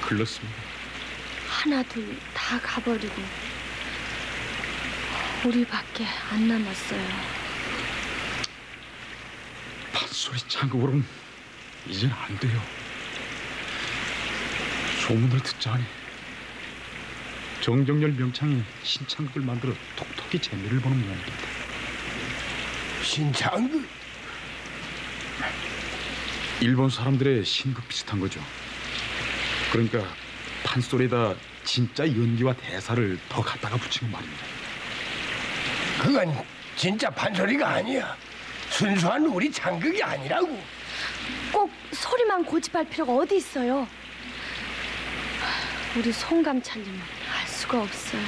흘렀습니다. 하나 둘 다 가버리고 우리밖에 안 남았어요. 판소리 창극으로는 이젠 안 돼요. 소문을 듣자니 정정열 명창이 신창극을 만들어 톡톡히 재미를 보는 모양입니다. 신창극? 일본 사람들의 신극 비슷한 거죠. 그러니까 판소리에다 진짜 연기와 대사를 더 갖다가 붙이는 말입니다. 그건 진짜 판소리가 아니야. 순수한 우리 창극이 아니라고. 꼭 소리만 고집할 필요가 어디 있어요. 우리 송감찰님은 알 수가 없어요.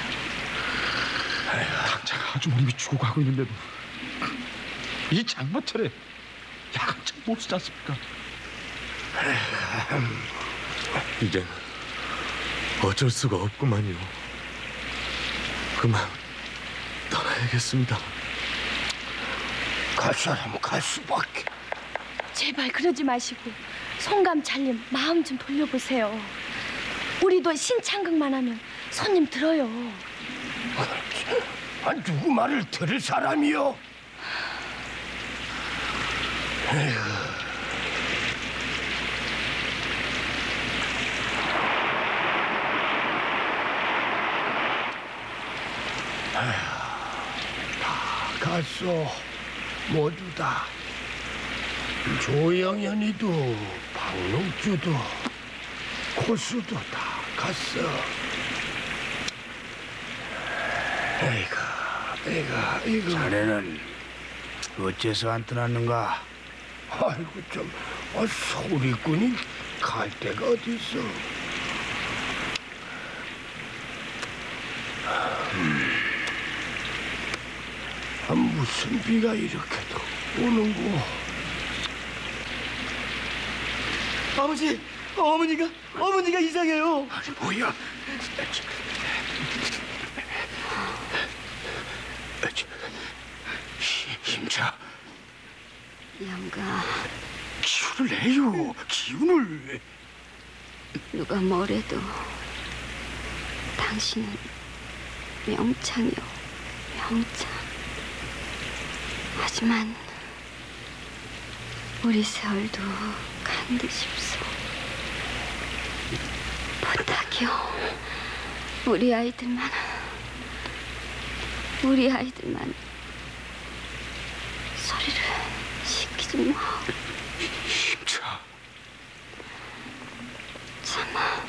당장 아주머님이 죽어가고 있는데도 이 장마철에 야간책 못 쓰지 않습니까? 이젠 어쩔 수가 없구만요. 그만 떠나야겠습니다. 갈 사람 갈 수밖에. 제발 그러지 마시고 송감찰님 마음 좀 돌려보세요. 우리도 신창극만 하면 손님 들어요. 누구 말을 들을 사람이요? 다 갔어. 모두 다. 조영현이도 박농주도 고수도 다 갔어. 에이가 자네는 어째서 안 떠났는가? 아이고 좀 소리꾼이 갈 데가 어디 있어? 무슨 비가 이렇게도 오는고? 아버지, 어머니가 이상해요. 아니 뭐야? 힘차 영가, 기운을 내요. 기운을. 누가 뭐래도 당신은 명창이요, 명창. 하지만 우리 세월도 간드십소. 부탁이요. 우리 아이들만 소리를 시키지 마. 힘차. 참아.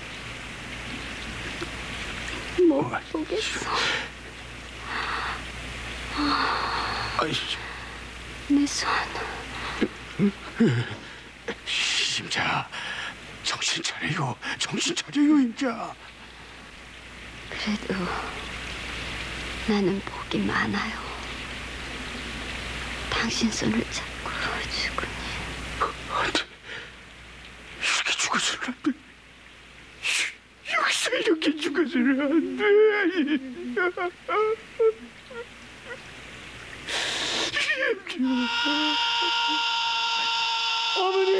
못 보겠어. 내 손. 심자, 정신 차려요. 정신 차려요, 임자. 그래도 나는 복이 많아요. 당신 손을 잡고 죽으니. 안 돼. 이렇게 죽어서는 안 돼. 여기서 이렇게 죽어서는 안 돼.